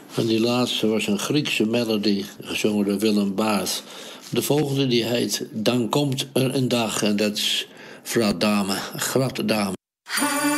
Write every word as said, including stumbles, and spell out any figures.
En die laatste was een Griekse melody, gezongen door Willem Baas. De volgende die heet Dan komt er een dag, en dat is vrouw Dame, een grote dame.